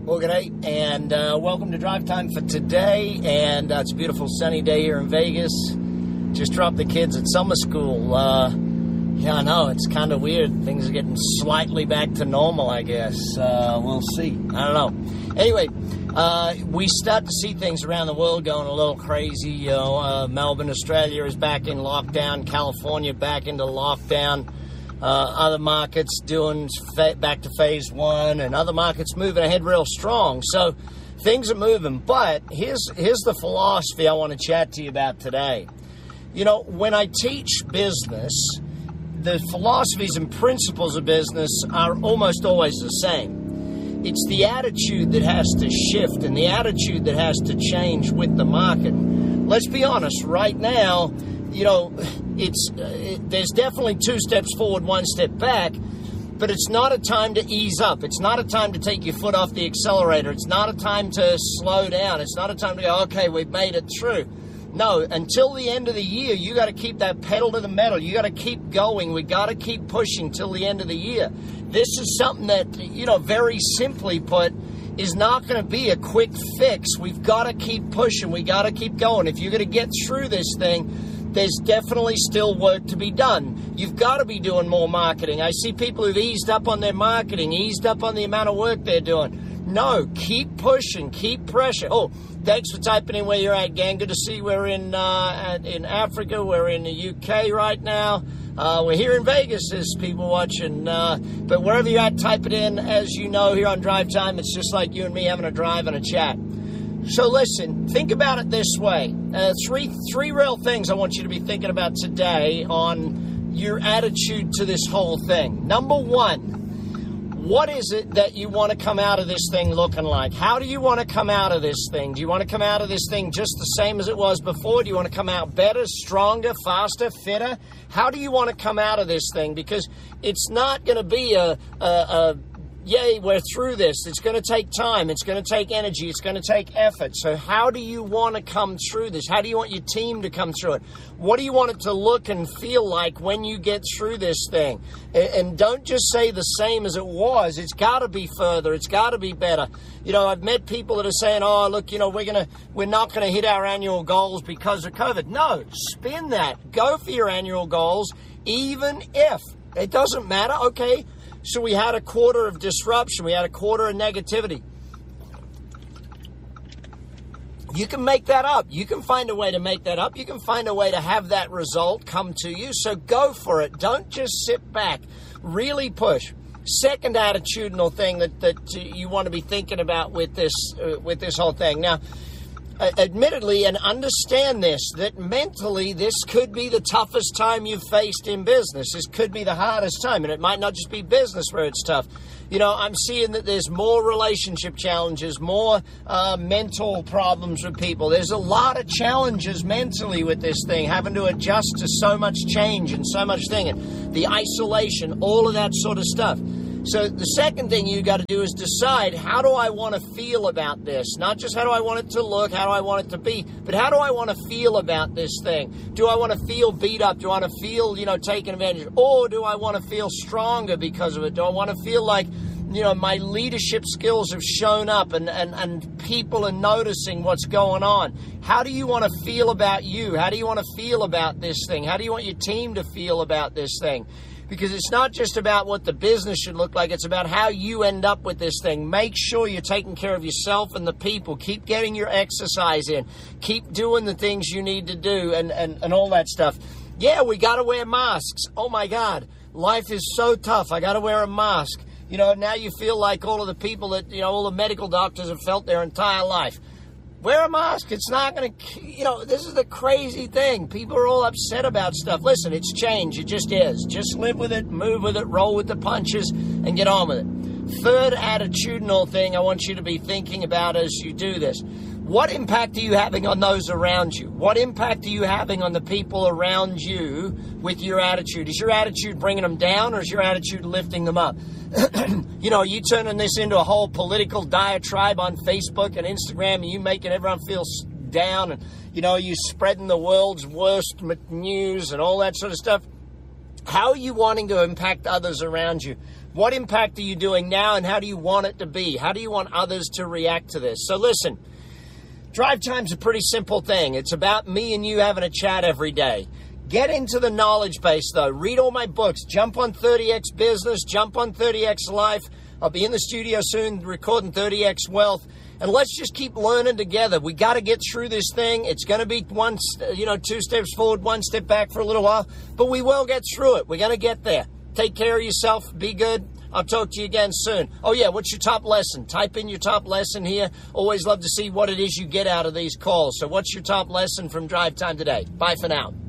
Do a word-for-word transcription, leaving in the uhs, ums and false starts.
Well, good day, and uh, welcome to Drive Time for today. And uh, it's a beautiful sunny day here in Vegas. Just dropped the kids at summer school. Uh, yeah, I know, it's kind of weird. Things are getting slightly back to normal, I guess. Uh, we'll see. I don't know. Anyway, uh, we start to see things around the world going a little crazy. You know, uh, Melbourne, Australia is back in lockdown. California back into lockdown. Uh, other markets doing fa- back to phase one, and other markets moving ahead real strong. So things are moving. But here's here's the philosophy I want to chat to you about today. You know, when I teach business, the philosophies and principles of business are almost always the same. It's the attitude that has to shift and the attitude that has to change with the market. Let's be honest, right now, you know, it's uh, it, there's definitely two steps forward, one step back, but it's not a time to ease up. It's not a time to take your foot off the accelerator. It's not a time to slow down. It's not a time to go, okay, we've made it through. No, until the end of the year, you got to keep that pedal to the metal. You got to keep going. We got to keep pushing till the end of the year. This is something that, you know, very simply put, is not going to be a quick fix. We've got to keep pushing. We got to keep going. If you're going to get through this thing, there's definitely still work to be done. You've got to be doing more marketing. I see people who've eased up on their marketing, eased up on the amount of work they're doing. No, keep pushing, keep pressure. Oh, thanks for typing in where you're at, gang. Good to see we're in uh, in Africa. We're in the U K right now. Uh, we're here in Vegas, there's people watching. Uh, but wherever you're at, type it in. As you know, here on Drive Time, it's just like you and me having a drive and a chat. So listen, think about it this way. Uh, three three real things I want you to be thinking about today on your attitude to this whole thing. Number one, what is it that you want to come out of this thing looking like? How do you want to come out of this thing? Do you want to come out of this thing just the same as it was before? Do you want to come out better, stronger, faster, fitter? How do you want to come out of this thing? Because it's not going to be a... a, a yay, we're through this. It's going to take time. It's going to take energy. It's going to take effort. So how do you want to come through this? How do you want your team to come through it? What do you want it to look and feel like when you get through this thing? And don't just say the same as it was. It's got to be further. It's got to be better. You know, I've met people that are saying, oh, look, you know, we're going to, we're not going to hit our annual goals because of COVID. No, spin that. Go for your annual goals, even if. It doesn't matter. Okay. So we had a quarter of disruption. We had a quarter of negativity. You can make that up. You can find a way to make that up. You can find a way to have that result come to you. So go for it. Don't just sit back. Really push. Second attitudinal thing that, that you want to be thinking about with this, uh, with this whole thing. Now, Uh, admittedly, and understand this, that mentally this could be the toughest time you've faced in business. This could be the hardest time, and it might not just be business where it's tough. You know, I'm seeing that there's more relationship challenges, more uh, mental problems with people. There's a lot of challenges mentally with this thing, having to adjust to so much change and so much thing, and the isolation, all of that sort of stuff. So the second thing you got to do is decide, how do I want to feel about this? Not just how do I want it to look, how do I want it to be, but how do I want to feel about this thing? Do I want to feel beat up? Do I want to feel, you know, taken advantage of? Or do I want to feel stronger because of it? Do I want to feel like, you know, my leadership skills have shown up and, and, and people are noticing what's going on? How do you want to feel about you? How do you want to feel about this thing? How do you want your team to feel about this thing? Because it's not just about what the business should look like. It's about how you end up with this thing. Make sure you're taking care of yourself and the people. Keep getting your exercise in. Keep doing the things you need to do and, and, and all that stuff. Yeah, we got to wear masks. Oh, my God. Life is so tough. I got to wear a mask. You know, now you feel like all of the people that, you know, all the medical doctors have felt their entire life. Wear a mask. It's not going to, you know, this is the crazy thing. People are all upset about stuff. Listen, it's change. It just is. Just live with it, move with it, roll with the punches, and get on with it. Third attitudinal thing I want you to be thinking about as you do this. What impact are you having on those around you? What impact are you having on the people around you with your attitude? Is your attitude bringing them down, or is your attitude lifting them up? You know, you turning this into a whole political diatribe on Facebook and Instagram, and you making everyone feel down, and, you know, you spreading the world's worst news and all that sort of stuff. How are you wanting to impact others around you? What impact are you doing now, and how do you want it to be? How do you want others to react to this? So listen, Drive Time's a pretty simple thing. It's about me and you having a chat every day. Get into the knowledge base, though. Read all my books. Jump on thirty X Business. Jump on thirty X Life. I'll be in the studio soon recording thirty X Wealth. And let's just keep learning together. We got to get through this thing. It's going to be one, you know, two steps forward, one step back for a little while. But we will get through it. We're going to get there. Take care of yourself. Be good. I'll talk to you again soon. Oh, yeah, what's your top lesson? Type in your top lesson here. Always love to see what it is you get out of these calls. So what's your top lesson from Drive Time today? Bye for now.